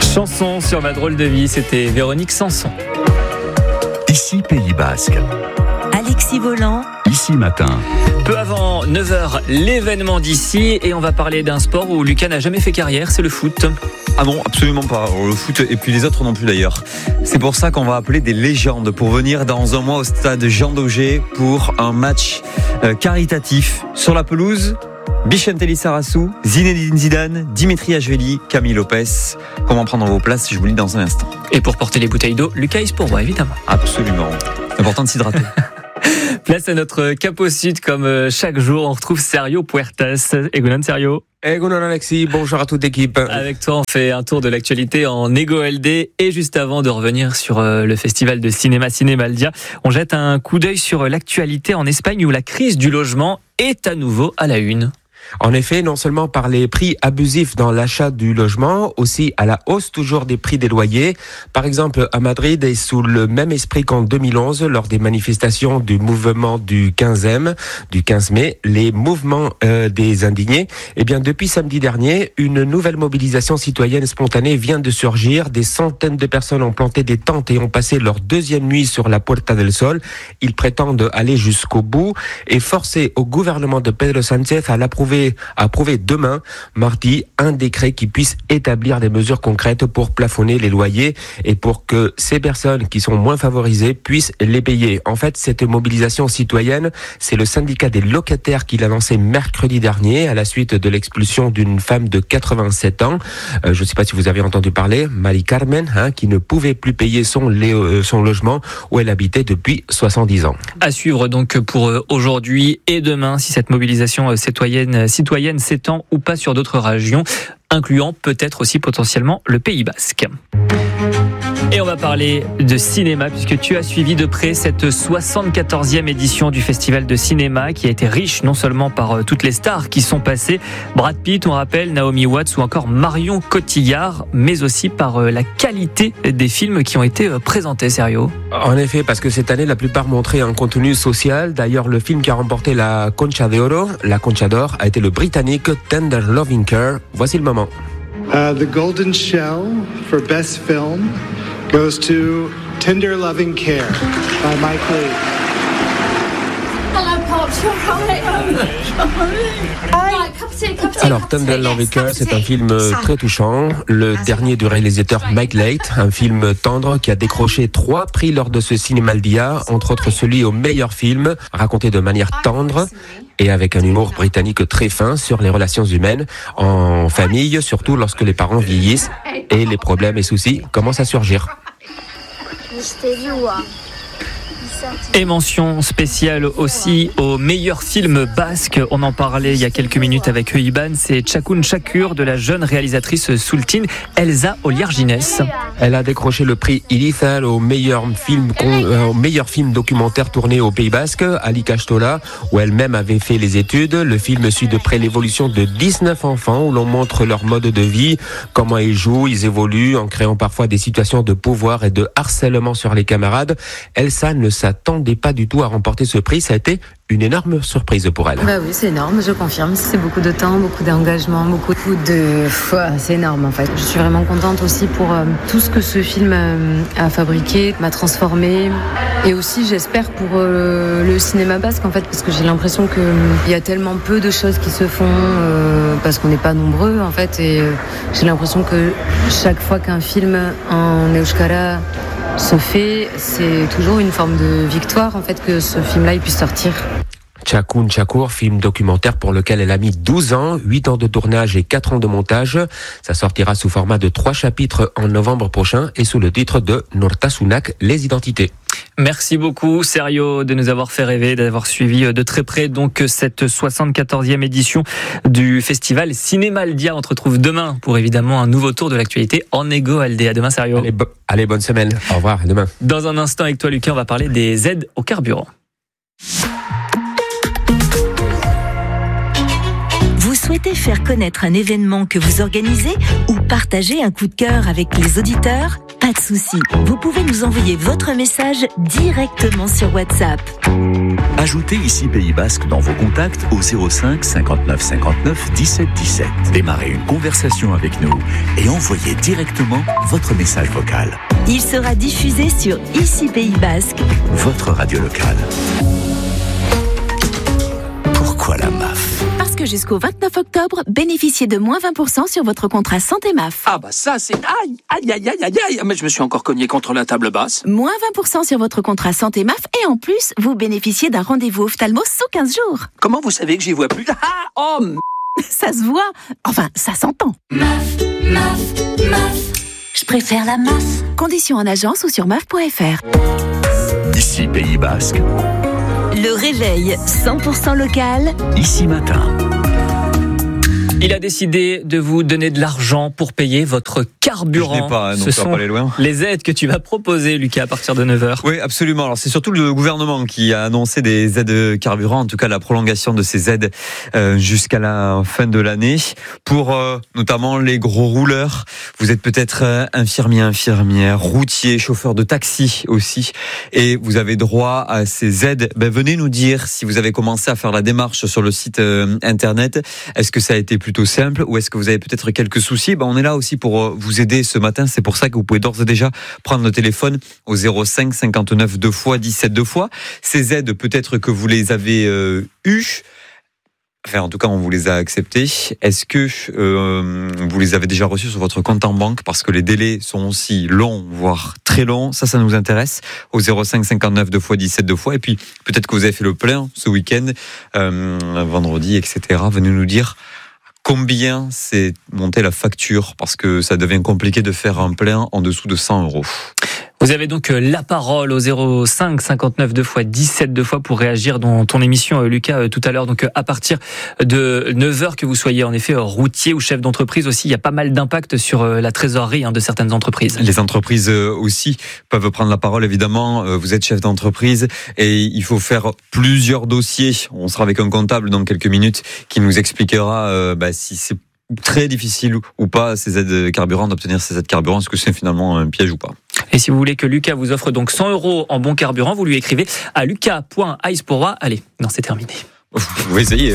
Chanson sur ma drôle de vie, c'était Véronique Sanson. Ici Pays Basque. Alexis Volant. Ici Matin. Peu avant 9h, l'événement d'ici, et on va parler d'un sport où Lucas n'a jamais fait carrière, c'est le foot. Ah non, absolument pas. Le foot et puis les autres non plus d'ailleurs. C'est pour ça qu'on va appeler des légendes pour venir dans un mois au stade Jean Daugé pour un match caritatif sur la pelouse. Vicente Lizarazu, Zinedine Zidane, Dimitri Ashvili, Camille Lopez. Comment prendre vos places, je vous le dis dans un instant. Et pour porter les bouteilles d'eau, Lucas Ispourbois, évidemment. Absolument. C'est important de s'hydrater. Place à notre Capo Sud, comme chaque jour, on retrouve Sergio Puertas. Egunon Sergio. Egunon Alexis, bonjour à toute l'équipe. Avec toi, on fait un tour de l'actualité en Ego LD. Et juste avant de revenir sur le festival de cinéma Cinémaldia, on jette un coup d'œil sur l'actualité en Espagne où la crise du logement est à nouveau à la une. En effet, non seulement par les prix abusifs dans l'achat du logement, aussi à la hausse toujours des prix des loyers. Par exemple, à Madrid, et sous le même esprit qu'en 2011, lors des manifestations du mouvement du 15 mai, les mouvements des indignés, eh bien, depuis samedi dernier, une nouvelle mobilisation citoyenne spontanée vient de surgir. Des centaines de personnes ont planté des tentes et ont passé leur deuxième nuit sur la Puerta del Sol. Ils prétendent aller jusqu'au bout et forcer au gouvernement de Pedro Sánchez à approuver demain, mardi, un décret qui puisse établir des mesures concrètes pour plafonner les loyers et pour que ces personnes qui sont moins favorisées puissent les payer. En fait, cette mobilisation citoyenne, c'est le syndicat des locataires qui l'a lancée mercredi dernier à la suite de l'expulsion d'une femme de 87 ans. Je ne sais pas si vous avez entendu parler, Mari Carmen, qui ne pouvait plus payer son logement où elle habitait depuis 70 ans. À suivre donc pour aujourd'hui et demain si cette mobilisation citoyenne s'étend ou pas sur d'autres régions, incluant peut-être aussi potentiellement le Pays Basque. Et on va parler de cinéma puisque tu as suivi de près cette 74e édition du Festival de cinéma qui a été riche non seulement par toutes les stars qui sont passées, Brad Pitt, on rappelle, Naomi Watts ou encore Marion Cotillard, mais aussi par la qualité des films qui ont été présentés, Sergio. En effet, parce que cette année, la plupart montraient un contenu social. D'ailleurs, le film qui a remporté la Concha d'Or, a été le britannique Tender Loving Care. Voici le moment. The Golden Shell for Best Film goes to Tender Loving Care by Mike Leigh. Hello, Pops, you're right. Alors, Tender Loving Care, c'est un film très touchant. Le dernier du réalisateur Mike Leigh, un film tendre qui a décroché 3 prix lors de ce Cinémaldia, entre autres celui au meilleur film, raconté de manière tendre et avec un humour britannique très fin sur les relations humaines en famille, surtout lorsque les parents vieillissent et les problèmes et soucis commencent à surgir. Et mention spéciale aussi au meilleur film basque. On en parlait il y a quelques minutes avec Iban. C'est Txakun Txakur de la jeune réalisatrice soultine Elsa Oliargines. Elle a décroché le prix Ilithal au meilleur film documentaire tourné au Pays Basque, à Likastola, où elle-même avait fait les études. Le film suit de près l'évolution de 19 enfants où l'on montre leur mode de vie, comment ils jouent, ils évoluent en créant parfois des situations de pouvoir et de harcèlement sur les camarades. Elsa ne s'attendait pas du tout à remporter ce prix. Ça a été une énorme surprise pour elle. Bah oui, c'est énorme, je confirme. C'est beaucoup de temps, beaucoup d'engagement, beaucoup de... C'est énorme en fait. Je suis vraiment contente aussi pour tout ce que ce film a fabriqué, m'a transformé. Et aussi, j'espère pour le cinéma basque en fait, parce que j'ai l'impression qu'il y a tellement peu de choses qui se font parce qu'on n'est pas nombreux en fait. Et j'ai l'impression que chaque fois qu'un film en euskara se fait, c'est toujours une forme de victoire en fait que ce film-là il puisse sortir. Txakun Txakur, film documentaire pour lequel elle a mis 12 ans, 8 ans de tournage et 4 ans de montage. Ça sortira sous format de 3 chapitres en novembre prochain et sous le titre de Nortasunak, les identités. Merci beaucoup Sergio de nous avoir fait rêver, d'avoir suivi de très près donc cette 74e édition du festival Cinémaldia. On se retrouve demain pour évidemment un nouveau tour de l'actualité en Ego LD. À demain Sergio. Allez, bonne semaine. Au revoir, à demain. Dans un instant avec toi Lucas, on va parler des aides au carburant. Vous souhaitez souhaitez faire connaître un événement que vous organisez ou partager un coup de cœur avec les auditeurs? Pas de souci, vous pouvez nous envoyer votre message directement sur WhatsApp. Ajoutez ici Pays Basque dans vos contacts au 05 59 59 17 17. Démarrez une conversation avec nous et envoyez directement votre message vocal. Il sera diffusé sur Ici Pays Basque, Votre radio locale. Pourquoi la MAF? Parce que jusqu'au 29 octobre, bénéficiez de moins 20% sur votre contrat santé MAF. Ah bah ça c'est... Aïe. Mais je me suis encore cogné contre la table basse. Moins 20% sur votre contrat santé MAF et en plus, vous bénéficiez d'un rendez-vous ophtalmo sous 15 jours. Comment vous savez que j'y vois plus? Ça se voit. Enfin, ça s'entend. MAF. Je préfère la MAF. Conditions en agence ou sur maf.fr. Ici Pays Basque. le réveil 100% local. Ici Matin. Il a décidé de vous donner de l'argent pour payer votre carburant. Je n'ai pas, donc ce ça va sont pas aller loin. les aides que tu vas proposer, Lucas, à partir de 9h. Oui, absolument. Alors, c'est surtout le gouvernement qui a annoncé des aides carburant, en tout cas la prolongation de ces aides jusqu'à la fin de l'année, pour notamment les gros rouleurs. Vous êtes peut-être infirmier, infirmière, routier, chauffeur de taxi aussi, et vous avez droit à ces aides. Venez nous dire si vous avez commencé à faire la démarche sur le site internet. Est-ce que ça a été plutôt simple ou est-ce que vous avez peut-être quelques soucis? On est là aussi pour vous aider ce matin. C'est pour ça que vous pouvez d'ores et déjà prendre le téléphone au 05 59 2 fois 17 2 fois. Ces aides, peut-être que vous les avez eues. Enfin, en tout cas, on vous les a acceptées. Est-ce que vous les avez déjà reçues sur votre compte en banque? Parce que les délais sont aussi longs, voire très longs. Ça nous intéresse. Au 05 59 2 fois 17 2 fois. Et puis, peut-être que vous avez fait le plein ce week-end, vendredi, etc. Venez nous dire combien c'est monté la facture, parce que ça devient compliqué de faire un plein en dessous de 100 €. Vous avez donc la parole au 05 59 2 fois 17 2 fois pour réagir dans ton émission, Lucas, tout à l'heure. Donc à partir de 9h, que vous soyez en effet routier ou chef d'entreprise aussi, il y a pas mal d'impact sur la trésorerie de certaines entreprises. Les entreprises aussi peuvent prendre la parole, évidemment. Vous êtes chef d'entreprise et il faut faire plusieurs dossiers. On sera avec un comptable dans quelques minutes qui nous expliquera si c'est très difficile ou pas ces aides carburant, d'obtenir ces aides carburant. Est-ce que c'est finalement un piège ou pas? Et si vous voulez que Lucas vous offre donc 100 € en bon carburant, vous lui écrivez à lucas.ice. Allez, non, c'est terminé. Vous pouvez essayer.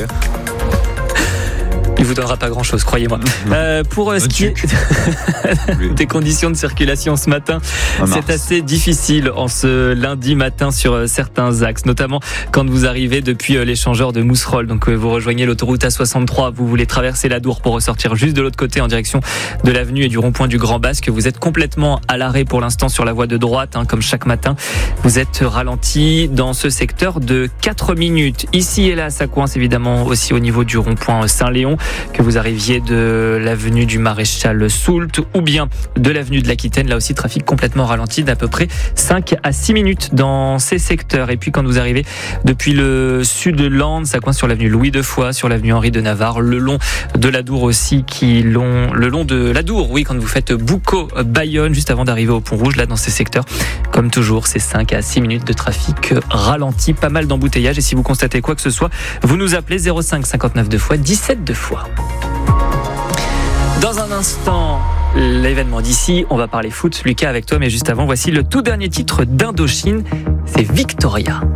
Il vous donnera pas grand-chose, croyez-moi. Pour ce qui est des conditions de circulation ce matin, c'est assez difficile en ce lundi matin sur certains axes, notamment quand vous arrivez depuis l'échangeur de Mousserolles. Donc vous rejoignez l'autoroute A63, vous voulez traverser la Dour pour ressortir juste de l'autre côté en direction de l'avenue et du rond-point du Grand Basque. Vous êtes complètement à l'arrêt pour l'instant sur la voie de droite, comme chaque matin. Vous êtes ralenti dans ce secteur de 4 minutes. Ici et là, ça coince évidemment aussi au niveau du rond-point Saint-Léon, que vous arriviez de l'avenue du Maréchal Soult ou bien de l'avenue de l'Aquitaine. Là aussi, trafic complètement ralenti d'à peu près 5 à 6 minutes dans ces secteurs. Et puis quand vous arrivez depuis le sud de Landes, ça coince sur l'avenue Louis de Foix, sur l'avenue Henri de Navarre, le long de la Dour aussi, le long de la Dour, oui, quand vous faites Boucau-Bayonne, juste avant d'arriver au Pont Rouge, là dans ces secteurs. Comme toujours, c'est 5 à 6 minutes de trafic ralenti, pas mal d'embouteillages. Et si vous constatez quoi que ce soit, vous nous appelez 05 59 2 fois 17 2 fois. Dans un instant, l'événement d'ici, on va parler foot, Lucas, avec toi, mais juste avant, voici le tout dernier titre d'Indochine, c'est Victoria.